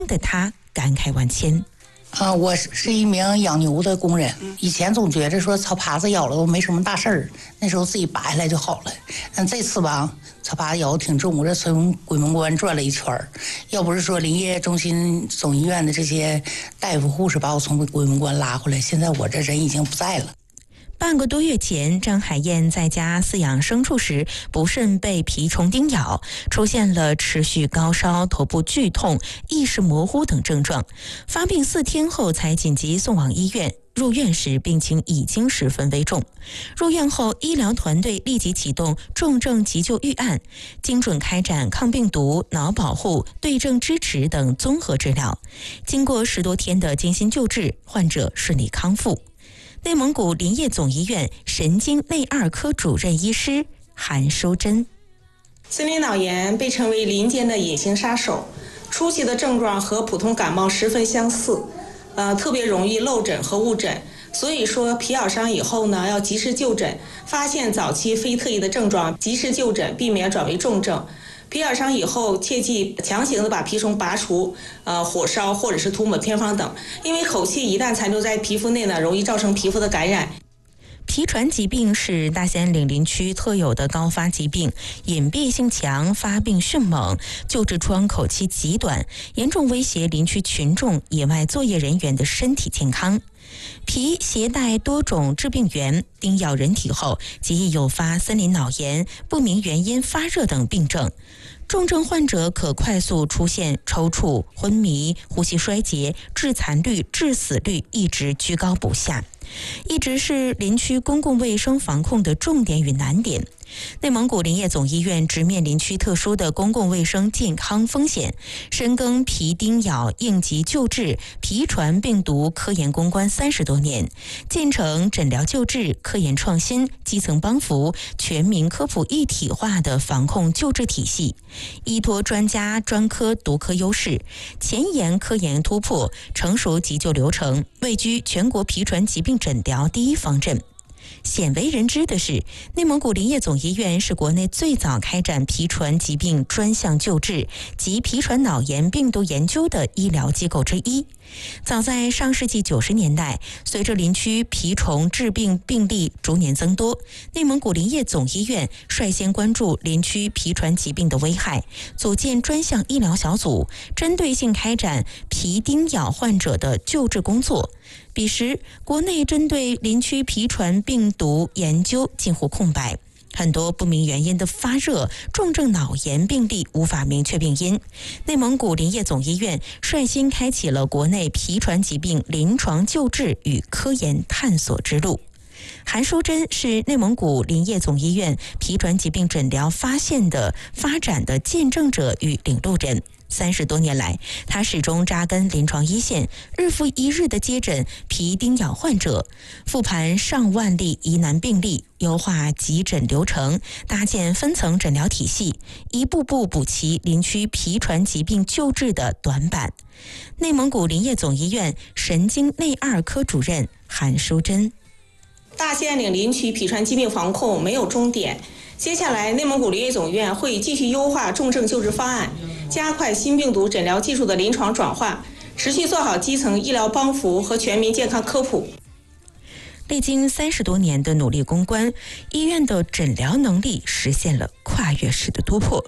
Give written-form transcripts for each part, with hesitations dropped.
的他感慨万千。 我是一名养牛的工人，以前总觉着说草耙子咬了都没什么大事儿，那时候自己拔下来就好了。但这次吧，草耙子咬得挺重，我这从鬼门关转了一圈儿，要不是说林业中心总医院的这些大夫护士把我从鬼门关拉回来，现在我这人已经不在了。 半个多月前，张海燕在家饲养牲畜时，不慎被蜱虫叮咬，出现了持续高烧、头部剧痛、意识模糊等症状。发病4天后才紧急送往医院。入院时病情已经十分危重，入院后医疗团队立即启动重症急救预案，精准开展抗病毒、脑保护、对症支持等综合治疗。经过10多天的精心救治，患者顺利康复。内蒙古林业总医院神经内二科主任医师韩淑珍： 森林脑炎被称为林间的隐形杀手，初期的症状和普通感冒十分相似，特别容易漏诊和误诊。所以说皮咬伤以后呢，要及时就诊，发现早期非特异的症状，及时就诊，避免转为重症。皮咬伤以后，切忌强行的把蜱虫拔除，火烧或者是涂抹偏方等，因为口气一旦残留在皮肤内呢，容易造成皮肤的感染。 蜱传疾病是大兴安岭林区特有的高发疾病，隐蔽性强，发病迅猛，救治窗口期极短，严重威胁林区群众、野外作业人员的身体健康。蜱携带多种致病源，叮咬人体后极易诱发森林脑炎、不明原因发热等病症。重症患者可快速出现抽搐、昏迷、呼吸衰竭，致残率、致死率一直居高不下，一直是林区公共卫生防控的重点与难点。内蒙古林业总医院直面林区特殊的公共卫生健康风险，深耕蜱叮咬应急救治、蜱传病毒科研攻关30多年，建成诊疗救治、科研创新、基层帮扶、全民科普一体化的防控救治体系，依托专家专科独科优势，前沿科研突破，成熟急救流程，位居全国蜱传疾病诊疗第一方阵。鲜为人知的是，内蒙古林业总医院是国内最早开展蜱传疾病专项救治及蜱传脑炎病毒研究的医疗机构之一。早在上世纪90年代，随着林区蜱虫致病病例逐年增多，内蒙古林业总医院率先关注林区蜱传疾病的危害，组建专项医疗小组，针对性开展蜱叮咬患者的救治工作。彼时，国内针对林区蜱传病毒研究近乎空白，很多不明原因的发热、重症脑炎病例无法明确病因。内蒙古林业总医院率先开启了国内蜱传疾病临床救治与科研探索之路。韩淑珍是内蒙古林业总医院蜱传疾病诊疗发展的见证者与领路人。30多年来，他始终扎根临床一线，日复一日地接诊蜱叮咬患者，复盘上万例疑难病例，优化急诊流程，搭建分层诊疗体系，一步步补齐林区蜱传疾病救治的短板。内蒙古林业总医院神经内二科主任韩淑珍： 大兴安岭林区蜱传疾病防控没有终点，接下来内蒙古林业总医院会继续优化重症救治方案，加快新病毒诊疗技术的临床转化，持续做好基层医疗帮扶和全民健康科普。 历经30多年的努力攻关，医院的诊疗能力实现了跨越式的突破。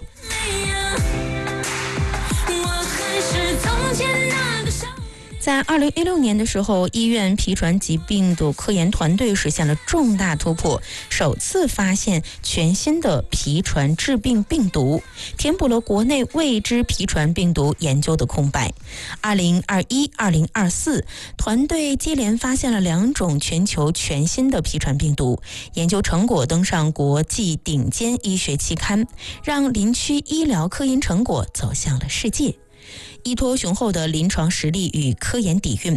在2016年的时候，医院蜱传疾病的科研团队实现了重大突破，首次发现全新的蜱传致病病毒，填补了国内未知蜱传病毒研究的空白。2021、2024，团队接连发现了2种全球全新的蜱传病毒，研究成果登上国际顶尖医学期刊，让林区医疗科研成果走向了世界。依托雄厚的临床实力与科研底蕴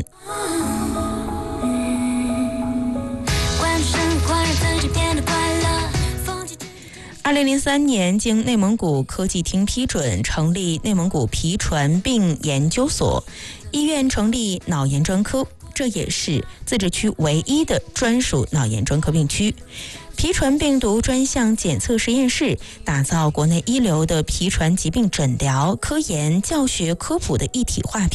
，2003年经内蒙古科技厅批准成立内蒙古蜱传病研究所，医院成立脑炎专科，这也是自治区唯一的专属脑炎专科病区。 皮传病毒专项检测实验室，打造国内一流的皮传疾病诊疗、科研、教学、科普的一体化